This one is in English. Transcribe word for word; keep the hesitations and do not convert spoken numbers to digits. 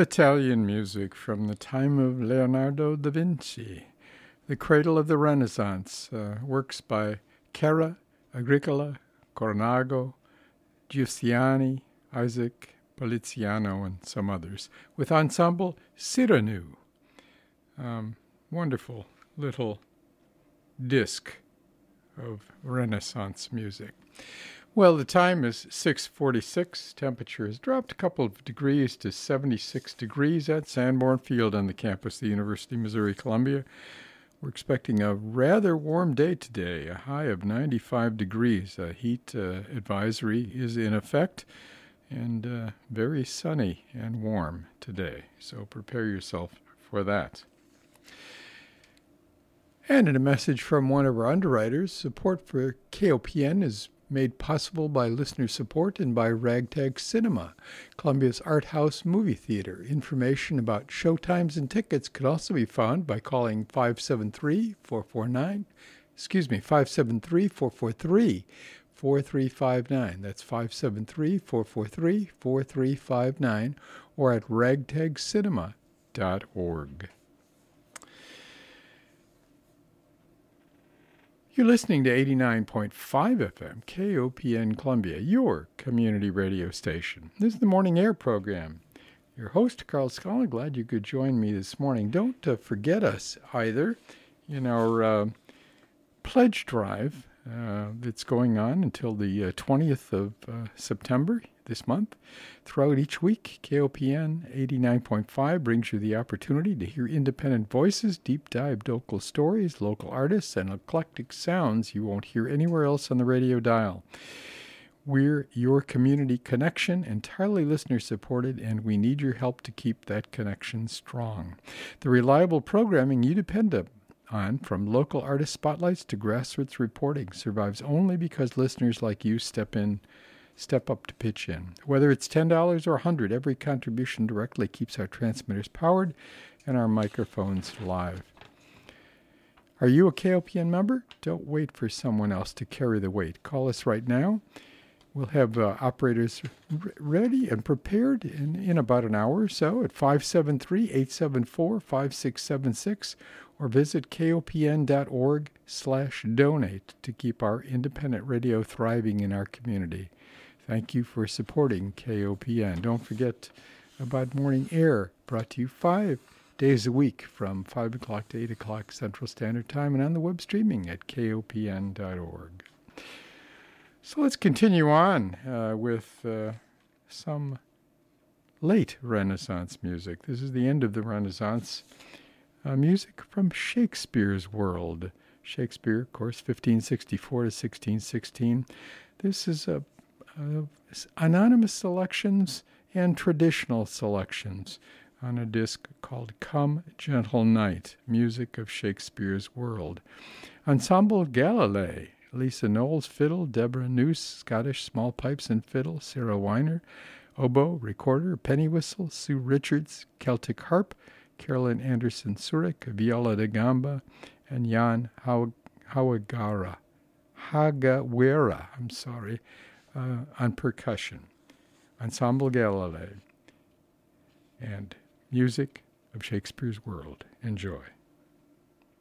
Italian music from the time of Leonardo da Vinci, the cradle of the Renaissance, uh, works by Cara, Agricola, Cornago, Giussiani, Isaac Poliziano, and some others, with ensemble Cyrano. Um, wonderful little disc of Renaissance music. Well, the time is six forty-six. Temperature has dropped a couple of degrees to seventy-six degrees at Sanborn Field on the campus of the University of Missouri-Columbia. We're expecting a rather warm day today, a high of ninety-five degrees. A heat uh, advisory is in effect, and uh, very sunny and warm today. So prepare yourself for that. And in a message from one of our underwriters, support for K O P N is made possible by listener support and by Ragtag Cinema, Columbia's art house movie theater. Information about showtimes and tickets could also be found by calling five seven three, four four nine, excuse me, five seven three, four four three, four three five nine. That's five seven three, four four three, four three five nine, or at ragtag cinema dot org. You're listening to eighty-nine point five F M, K O P N Columbia, your community radio station. This is the Morning Air program. Your host, Carl Scala, glad you could join me this morning. Don't uh, forget us either in our uh, pledge drive uh, that's going on until the uh, twentieth of uh, September this month. Throughout each week, K O P N eighty-nine point five brings you the opportunity to hear independent voices, deep-dive local stories, local artists, and eclectic sounds you won't hear anywhere else on the radio dial. We're your community connection, entirely listener-supported, and we need your help to keep that connection strong. The reliable programming you depend on, from local artist spotlights to grassroots reporting, survives only because listeners like you step in Step up to pitch in. Whether it's ten dollars or one hundred dollars, every contribution directly keeps our transmitters powered and our microphones live. Are you a K O P N member? Don't wait for someone else to carry the weight. Call us right now. We'll have uh, operators r- ready and prepared in, in about an hour or so at five seven three, eight seven four, five six seven six, or visit kopn.org slash donate to keep our independent radio thriving in our community. Thank you for supporting K O P N. Don't forget about Morning Air, brought to you five days a week from five o'clock to eight o'clock Central Standard Time and on the web streaming at K O P N dot org. So let's continue on uh, with uh, some late Renaissance music. This is the end of the Renaissance. Uh, music from Shakespeare's world. Shakespeare, of course, fifteen sixty-four to sixteen sixteen. This is a Uh, anonymous selections and traditional selections on a disc called Come Gentle Night, Music of Shakespeare's World. Ensemble Galilei, Lisa Knowles, fiddle, Deborah Noose, Scottish small pipes and fiddle, Sarah Weiner, oboe, recorder, penny whistle, Sue Richards, Celtic harp, Carolyn Anderson Surik, viola da gamba, and Jan Hawagara, Hagawera, I'm sorry, Uh, on percussion. Ensemble Galilei and Music of Shakespeare's World. Enjoy.